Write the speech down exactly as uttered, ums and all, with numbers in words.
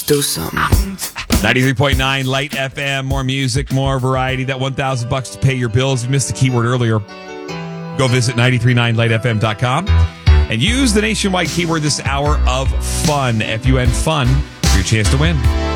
do something. ninety-three point nine Light F M, more music, more variety. That one thousand bucks to pay your bills. If you missed the keyword earlier, go visit nine three nine light f m dot com and use the nationwide keyword this hour of fun, F U N, fun, for your chance to win.